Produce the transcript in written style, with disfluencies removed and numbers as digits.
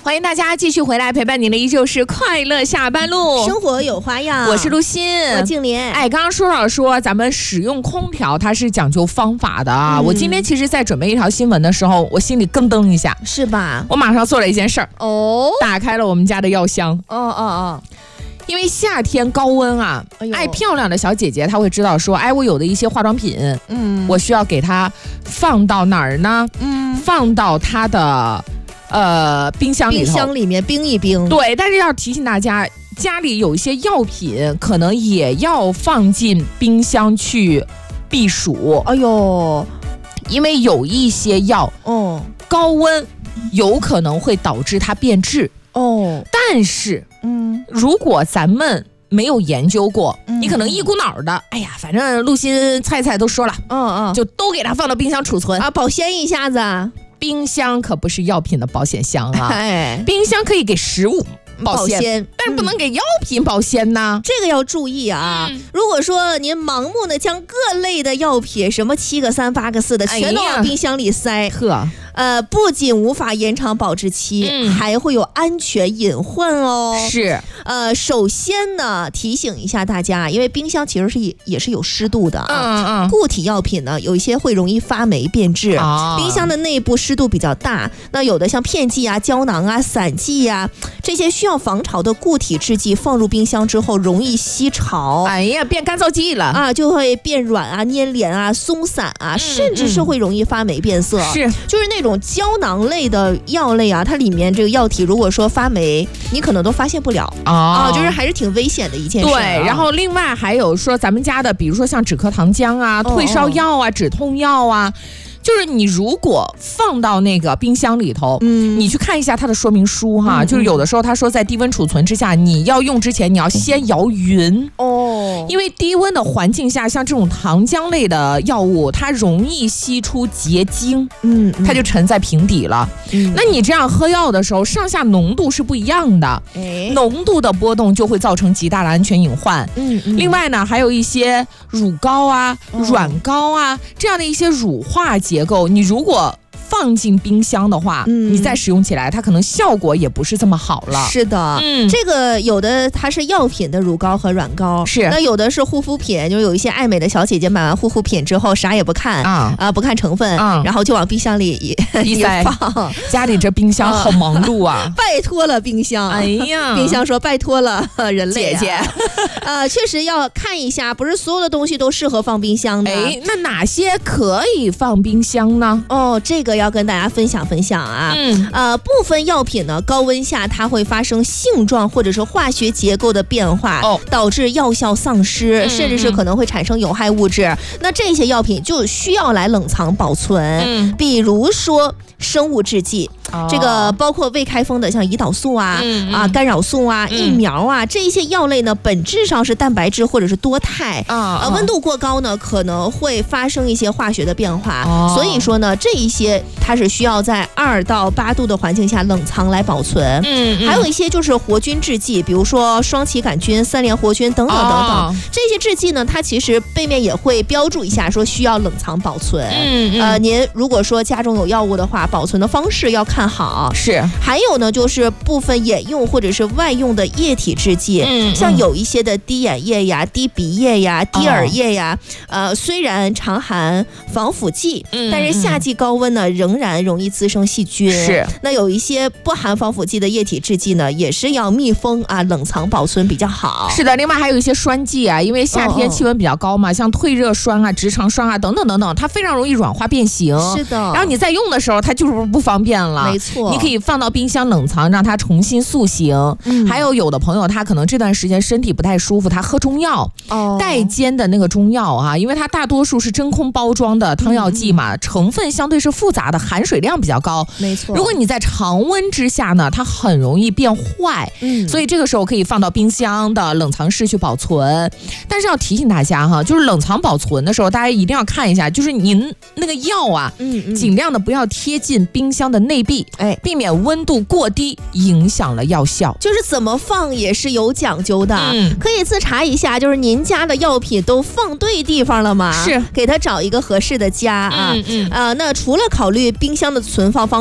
欢迎大家继续回来，陪伴您的依旧是快乐下班路， 生活有花样。 我是陆欣， 我静莲。 刚刚说咱们使用空调它是讲究方法的啊。我今天其实在准备一条新闻的时候，我心里咯噔一下， 是吧？ 我马上做了一件事儿哦， 打开了我们家的药箱。因为夏天高温啊，爱漂亮的小姐姐她会知道说，我有的一些化妆品，我需要给它放到哪儿呢？放到它的冰箱里头， 冰箱里面冰一冰。 对，但是要提醒大家，家里有一些药品可能也要放进冰箱去避暑。 哎呦， 因为有一些药，高温有可能会导致它变质。但是，如果咱们没有研究过，你可能一股脑的，反正陆欣菜都说了，就都给它放到冰箱储存啊，保鲜一下子。 冰箱可不是药品的保险箱啊，冰箱可以给食物保鲜，但是不能给药品保鲜呢。 这个要注意啊！如果说您盲目的将各类的药品，什么7个3、8个4的，全都往冰箱里塞，不仅无法延长保质期，还会有安全隐患哦。 是， 首先呢，提醒一下大家，因为冰箱其实也是有湿度的啊。固体药品呢，有一些会容易发霉变质。冰箱的内部湿度比较大，那有的像片剂啊、胶囊啊、散剂啊，这些需要防潮的固体制剂放入冰箱之后，容易吸潮。 变干燥剂了啊，就会变软啊、粘连啊、松散啊，甚至是会容易发霉变色。 是， 就是那种胶囊类的药类啊，它里面这个药体如果说发霉，你可能都发现不了就是还是挺危险的一件事。 对，然后另外还有说咱们家的，比如说像止咳糖浆啊、退烧药啊、止痛药啊。就是你如果放到那个冰箱里头，你去看一下它的说明书哈，就是有的时候他说在低温储存之下，你要用之前你要先摇匀因为低温的环境下，像这种糖浆类的药物，它容易析出结晶，它就沉在瓶底了。那你这样喝药的时候，上下浓度是不一样的，浓度的波动就会造成极大的安全隐患。另外呢，还有一些乳膏啊、软膏啊这样的一些乳化结构，你如果放进冰箱的话，你再使用起来，它可能效果也不是这么好了。 是的，这个有的它是药品的乳膏和软膏，是那有的是护肤品，就有一些爱美的小姐姐买完护肤品之后啥也不看不看成分，然后就往冰箱里一放。 家里这冰箱好忙碌啊！ 拜托了冰箱，冰箱说拜托了人类姐姐。 确实要看一下，不是所有的东西都适合放冰箱的。 那哪些可以放冰箱呢？ 这个要跟大家分享啊。部分药品呢，高温下它会发生性状或者是化学结构的变化，导致药效丧失，甚至是可能会产生有害物质。那这些药品就需要来冷藏保存，比如说生物制剂。这个包括未开封的像胰岛素干扰素疫苗这一些药类呢，本质上是蛋白质或者是多肽温度过高呢，可能会发生一些化学的变化，所以说呢，这一些它是需要在2到8度的环境下冷藏来保存。还有一些就是活菌制剂，比如说双歧杆菌、3联活菌等等，这些制剂呢，它其实背面也会标注一下说需要冷藏保存。您如果说家中有药物的话，保存的方式要看好。是，还有呢，就是部分眼用或者是外用的液体制剂，像有一些的滴眼液呀、滴鼻液呀、滴耳液呀，虽然常含防腐剂，但是夏季高温呢，仍然容易滋生细菌。是，那有一些不含防腐剂的液体制剂呢，也是要密封冷藏保存比较好。是的，另外还有一些栓剂因为夏天气温比较高嘛，像退热栓直肠栓等等，它非常容易软化变形。是的，然后你在用的时候，它就是不方便了。没错，你可以放到冰箱冷藏，让它重新塑形。还有的朋友他可能这段时间身体不太舒服，他喝中药，代煎的那个中药因为它大多数是真空包装的汤药剂嘛，成分相对是复杂的，含水量比较高。没错，如果你在常温之下呢，它很容易变坏。所以这个时候可以放到冰箱的冷藏室去保存。但是要提醒大家就是冷藏保存的时候，大家一定要看一下，就是您那个药尽量的不要贴近冰箱的内壁，避免温度过低影响了药效。就是怎么放也是有讲究的，可以自查一下，就是您家的药品都放对地方了吗？是，给它找一个合适的家那除了考虑冰箱的存放方